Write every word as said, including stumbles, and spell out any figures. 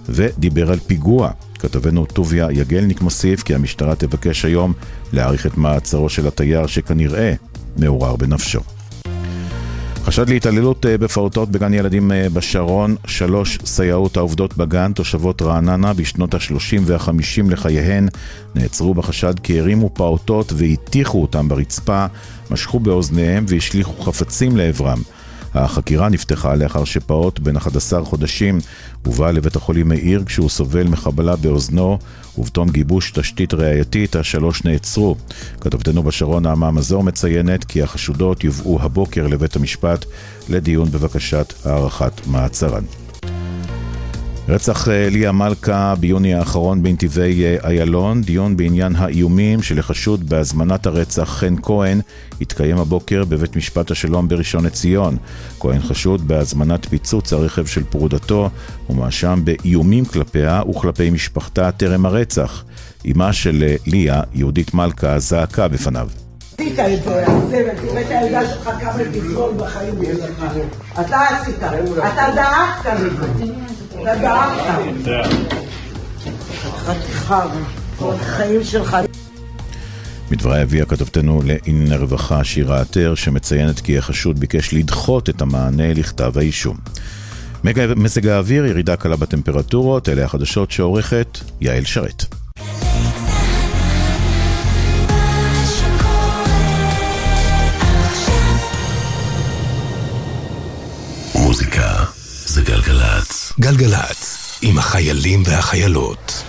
ודיבר על פיגוע. כתבנו טוביה יגלניק מוסיף כי המשטרה תבקש היום להאריך את מעצרו של התייר שכנראה מעורר בנפשו. חשד להתעללות בפעוטות בגן ילדים בשרון, שלוש סייעות העובדות בגן, תושבות רעננה בשנות ה-שלושים וה-חמישים לחייהן, נעצרו בחשד כי הרימו פעוטות והטיחו אותם ברצפה, משכו באוזניהם והשליחו חפצים לעברם. החקירה נפתחה לאחר שפעוט בן אחד עשר חודשים הובא לבית החולים מאיר כשהוא סובל מחבלה באוזנו, ובתום גיבוש תשתית ראייתית השלוש נעצרו. כתבתנו בשרון נעמה מזור מציינת כי החשודות יובאו הבוקר לבית המשפט לדיון בבקשת הארכת מעצרן. רצח ליה מלכה ביוני האחרון בנתיבי איילון, דיון בעניין האיומים של החשוד בהזמנת הרצח חן כהן התקיים הבוקר בבית משפט השלום בראשון לציון. כהן חשוד בהזמנת פיצוץ הרכב של פרודתו ומאשם באיומים כלפיה וכלפי משפחתה טרם הרצח. אמה של ליה, יהודית מלכה, זעקה בפניו. עשית את זה, תראה את הילדה שלך כמה תסבול בחיים שלך. אתה עשית, אתה דאגת לזה. אתה דאגת. חתיכה, כל החיים שלך. מדברי הביאה כתבתנו לענייני רווחה שירה עטר, שמציינת כי החשוד ביקש לדחות את המענה לכתב האישום. מזג האוויר, ירידה קלה בטמפרטורות, אלה החדשות שעורכת יעל שרת. מוזיקה זה גלגלץ. גלגלץ עם החיילים והחיילות.